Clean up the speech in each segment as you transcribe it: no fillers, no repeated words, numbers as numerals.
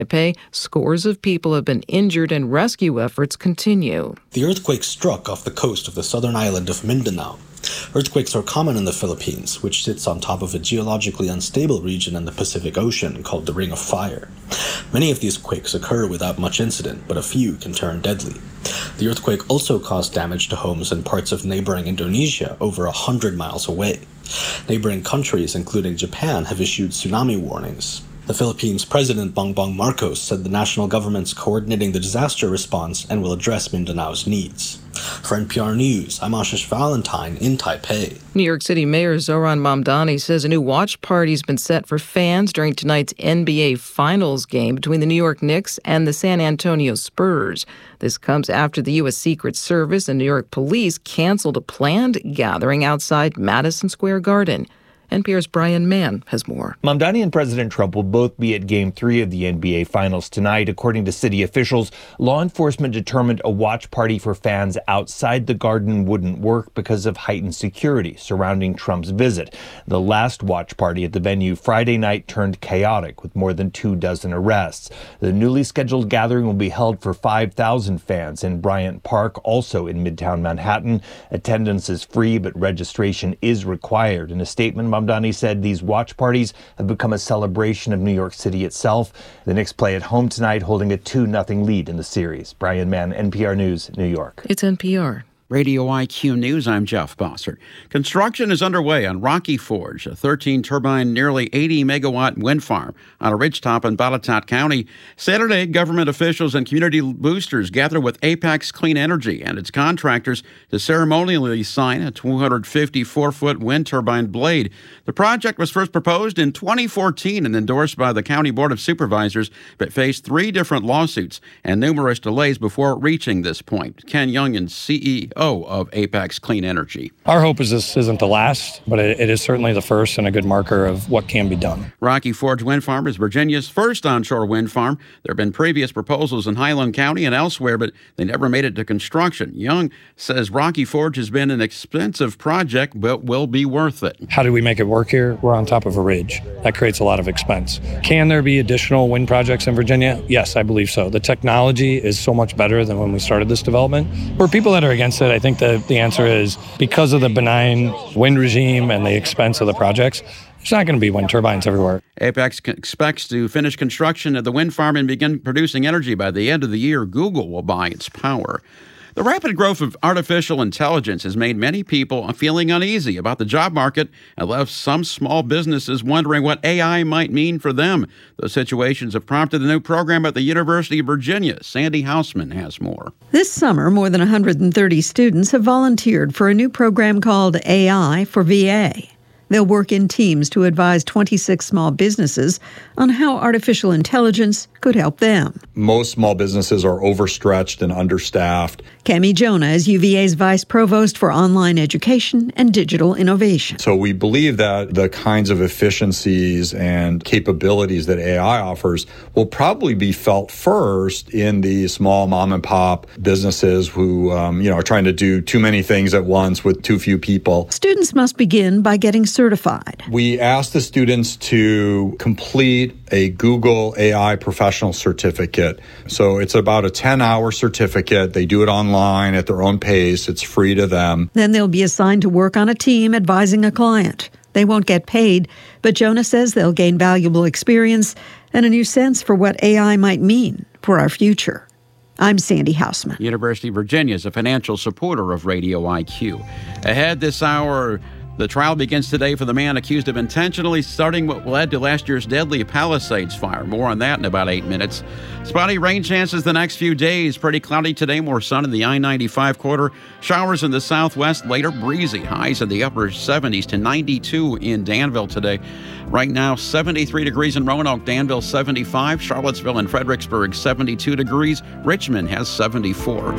Taipei, scores of people have been injured and rescue efforts continue. The earthquake struck off the coast of the southern island of Mindanao. Earthquakes are common in the Philippines, which sits on top of a geologically unstable region in the Pacific Ocean called the Ring of Fire. Many of these quakes occur without much incident, but a few can turn deadly. The earthquake also caused damage to homes in parts of neighboring Indonesia over 100 miles away. Neighboring countries, including Japan, have issued tsunami warnings. The Philippines' President Bongbong Marcos said the national government's coordinating the disaster response and will address Mindanao's needs. For NPR News, I'm Ashish Valentine in Taipei. New York City Mayor Zohran Mamdani says a new watch party's been set for fans during tonight's NBA Finals game between the New York Knicks and the San Antonio Spurs. This comes after the U.S. Secret Service and New York police canceled a planned gathering outside Madison Square Garden. NPR's Brian Mann has more. Mamdani and President Trump will both be at Game 3 of the NBA Finals tonight. According to city officials, law enforcement determined a watch party for fans outside the Garden wouldn't work because of heightened security surrounding Trump's visit. The last watch party at the venue Friday night turned chaotic with more than 24 arrests. The newly scheduled gathering will be held for 5,000 fans in Bryant Park, also in Midtown Manhattan. Attendance is free, but registration is required. In a statement, Mamdani said these watch parties have become a celebration of New York City itself. The Knicks play at home tonight, holding a 2-0 lead in the series. Brian Mann, NPR News, New York. It's NPR. Radio IQ News, I'm Jeff Bossert. Construction is underway on Rocky Forge, a 13-turbine, nearly 80-megawatt wind farm on a ridgetop in Balatot County. Saturday, government officials and community boosters gathered with Apex Clean Energy and its contractors to ceremonially sign a 254-foot wind turbine blade. The project was first proposed in 2014 and endorsed by the County Board of Supervisors, but faced 3 different lawsuits and numerous delays before reaching this point. Ken Youngin, CEO of Apex Clean Energy. Our hope is this isn't the last, but it is certainly the first and a good marker of what can be done. Rocky Forge Wind Farm is Virginia's first onshore wind farm. There have been previous proposals in Highland County and elsewhere, but they never made it to construction. Young says Rocky Forge has been an expensive project, but will be worth it. How do we make it work here? We're on top of a ridge. That creates a lot of expense. Can there be additional wind projects in Virginia? Yes, I believe so. The technology is so much better than when we started this development. For people that are against it, I think that the answer is because of the benign wind regime and the expense of the projects, there's not going to be wind turbines everywhere. Apex expects to finish construction of the wind farm and begin producing energy by the end of the year. Google will buy its power. The rapid growth of artificial intelligence has made many people feeling uneasy about the job market and left some small businesses wondering what AI might mean for them. Those situations have prompted a new program at the University of Virginia. Sandy Hausman has more. This summer, more than 130 students have volunteered for a new program called AI for VA. They'll work in teams to advise 26 small businesses on how artificial intelligence could help them. Most small businesses are overstretched and understaffed. Cami Jonah is UVA's Vice Provost for Online Education and Digital Innovation. So we believe that the kinds of efficiencies and capabilities that AI offers will probably be felt first in the small mom and pop businesses who are trying to do too many things at once with too few people. Students must begin by getting certified. We asked the students to complete a Google AI professional certificate. So it's about a 10-hour certificate. They do it online at their own pace. It's free to them. Then they'll be assigned to work on a team advising a client. They won't get paid, but Jonah says they'll gain valuable experience and a new sense for what AI might mean for our future. I'm Sandy Hausman. University of Virginia is a financial supporter of Radio IQ. Ahead this hour, the trial begins today for the man accused of intentionally starting what led to last year's deadly Palisades fire. More on that in about 8 minutes. Spotty rain chances the next few days. Pretty cloudy today, more sun in the I-95 corridor. Showers in the southwest, later breezy. Highs in the upper 70s to 92 in Danville today. Right now, 73 degrees in Roanoke, Danville 75, Charlottesville and Fredericksburg 72 degrees. Richmond has 74.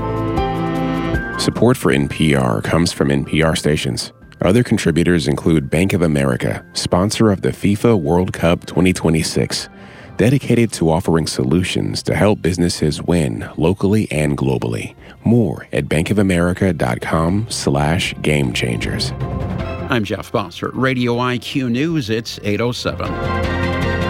Support for NPR comes from NPR stations. Other contributors include Bank of America, sponsor of the FIFA World Cup 2026, dedicated to offering solutions to help businesses win locally and globally. More at bankofamerica.com/gamechangers. I'm Jeff Bossert. Radio IQ News, it's 8:07.